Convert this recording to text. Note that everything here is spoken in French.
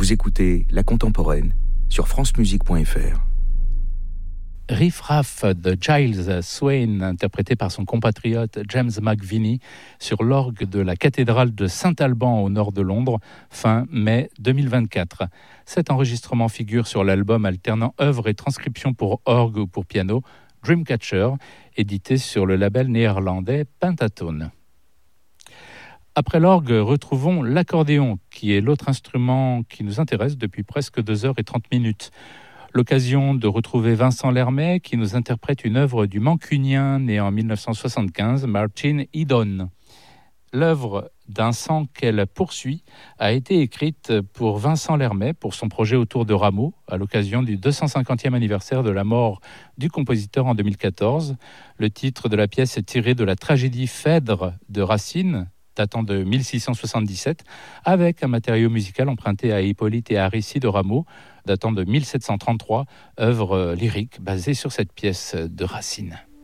Vous écoutez La Contemporaine sur francemusique.fr. Riff Raff de Giles Swain, interprété par son compatriote James McVinney, sur l'orgue de la cathédrale de Saint-Alban au nord de Londres, fin mai 2024. Cet enregistrement figure sur l'album alternant œuvres et transcriptions pour orgue ou pour piano, Dreamcatcher, édité sur le label néerlandais Pentatone. Après l'orgue, retrouvons l'accordéon, qui est l'autre instrument qui nous intéresse depuis presque 2h30. L'occasion de retrouver Vincent Lermet, qui nous interprète une œuvre du Mancunien né en 1975, Martin Eden. L'œuvre d'un sang qu'elle poursuit a été écrite pour Vincent Lermet pour son projet autour de Rameau, à l'occasion du 250e anniversaire de la mort du compositeur en 2014. Le titre de la pièce est tiré de la tragédie Phèdre de Racine, datant de 1677, avec un matériau musical emprunté à Hippolyte et à Récit de Rameau, datant de 1733, œuvre lyrique basée sur cette pièce de Racine.